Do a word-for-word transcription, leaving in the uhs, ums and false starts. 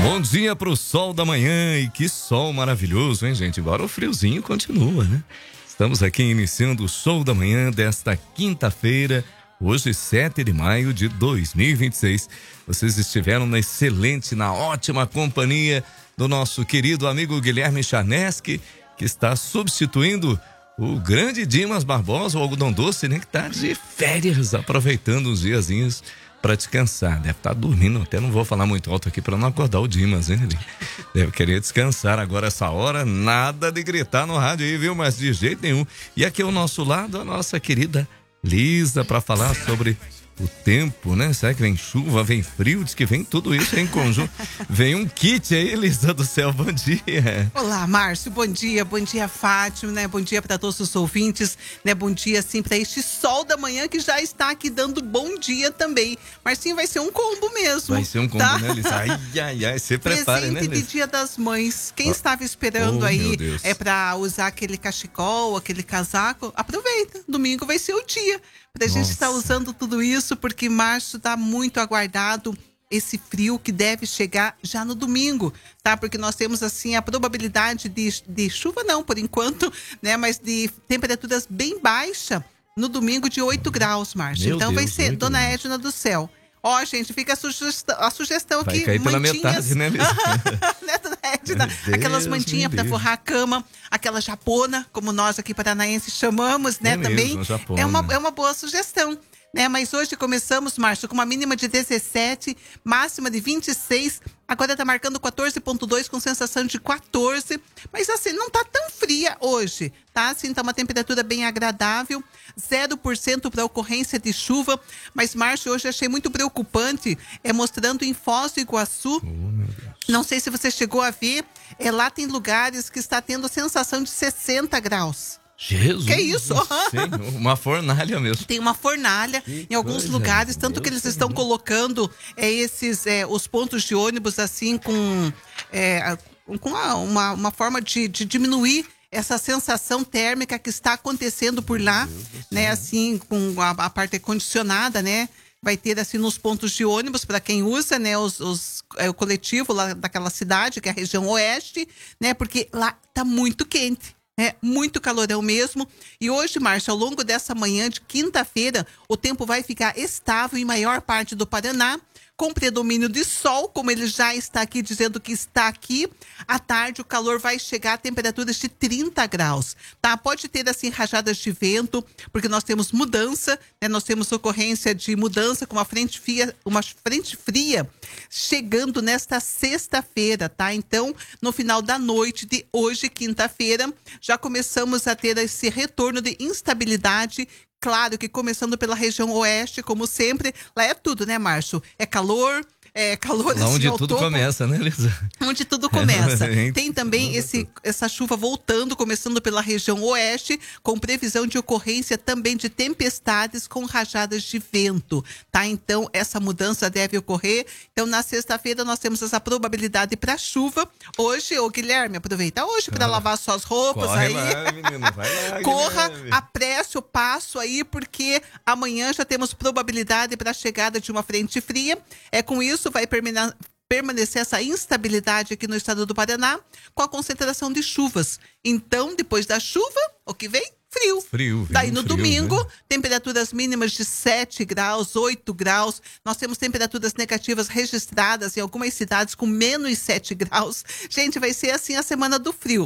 Bom dia pro sol da manhã, e que sol maravilhoso, hein, gente? Embora o friozinho continua, né? Estamos aqui iniciando o Show da Manhã desta quinta-feira, hoje sete de maio de dois mil e vinte e seis. Vocês estiveram na excelente, na ótima companhia do nosso querido amigo Guilherme Charneski, que está substituindo o grande Dimas Barbosa, o algodão doce, né? Que está de férias, aproveitando os diazinhos para descansar. Deve estar dormindo, até não vou falar muito alto aqui para não acordar o Dimas, hein? Ele deve querer descansar agora essa hora, nada de gritar no rádio aí, viu? Mas de jeito nenhum. E aqui ao nosso lado, a nossa querida Lisa, para falar sobre o tempo, né? Será que vem chuva, vem frio? Diz que vem tudo isso em conjunto. Vem um kit aí, Lisa do céu, bom dia. Olá, Márcio, bom dia, bom dia, Fátima, né? Bom dia para todos os ouvintes, né? Bom dia, assim, para este sol da manhã que já está aqui dando bom dia também. Marcinho, vai ser um combo mesmo. Vai ser um combo, tá? Né, Lisa? Ai, ai, ai, se prepare, né, Lisa? Presente de Dia das Mães. Quem oh. estava esperando oh, aí é para usar aquele cachecol, aquele casaco, aproveita. Domingo vai ser o dia pra Nossa. gente estar usando tudo isso, porque março tá muito aguardado esse frio que deve chegar já no domingo, tá? Porque nós temos, assim, a probabilidade de, de chuva não, por enquanto, né? Mas de temperaturas bem baixas no domingo de oito graus, Márcio. Meu então Deus, vai ser Dona graus. Edna do céu. Ó, oh, gente, fica a sugestão, a sugestão vai aqui. Vai cair pela mantinhas... metade, né, Lisa? né, Dona Edna? Aquelas mantinhas para forrar a cama, aquela japona, como nós aqui paranaenses chamamos, né, é também. Mesmo, japona. É uma, é uma boa sugestão. Né, mas hoje começamos, Márcio, com uma mínima de dezessete, máxima de vinte e seis, agora tá marcando quatorze ponto dois com sensação de quatorze, mas assim, não tá tão fria hoje, tá? Assim, tá uma temperatura bem agradável, zero por cento para ocorrência de chuva, mas, Márcio, hoje achei muito preocupante, é mostrando em Foz do Iguaçu, oh, meu Deus. Não sei se você chegou a ver, é, lá tem lugares que está tendo sensação de sessenta graus. Jesus! Que isso? Sim, uma fornalha mesmo. Tem uma fornalha que em alguns lugares, tanto que eles estão colocando é, esses, é, os pontos de ônibus assim com, é, com uma, uma, uma forma de, de diminuir essa sensação térmica que está acontecendo por lá, né? Assim, com a, a parte condicionada, né? Vai ter assim nos pontos de ônibus para quem usa, né? Os, os, é, o coletivo lá daquela cidade, que é a região oeste, né? Porque lá tá muito quente. É muito calorão mesmo. E hoje, Márcio, ao longo dessa manhã de quinta-feira, o tempo vai ficar estável em maior parte do Paraná, com predomínio de sol, como ele já está aqui dizendo que está aqui. À tarde, o calor vai chegar a temperaturas de trinta graus, tá? Pode ter, assim, rajadas de vento, porque nós temos mudança, né? Nós temos ocorrência de mudança com uma frente fria, uma frente fria chegando nesta sexta-feira, tá? Então, no final da noite de hoje, quinta-feira, já começamos a ter esse retorno de instabilidade. Claro que começando pela região oeste, como sempre, lá é tudo, né, Márcio? É calor, é calor lá assim, onde ao tudo topo, começa, né, Lisa? Onde tudo começa. Tem também esse, essa chuva voltando, começando pela região oeste, com previsão de ocorrência também de tempestades com rajadas de vento, tá? Então, essa mudança deve ocorrer. Então, na sexta-feira, nós temos essa probabilidade para chuva. Hoje, ô Guilherme, aproveita hoje para lavar suas roupas. Corre aí. Lá, menino, vai lá, Corra, Guilherme. apresse o passo aí, porque amanhã já temos probabilidade para a chegada de uma frente fria. É com isso, vai permanecer. permanecer essa instabilidade aqui no estado do Paraná, com a concentração de chuvas. Então, depois da chuva, o que vem? Frio. Frio. Daí no frio, domingo, né? temperaturas mínimas de sete graus, oito graus. Nós temos temperaturas negativas registradas em algumas cidades com menos sete graus. Gente, vai ser assim a semana do frio.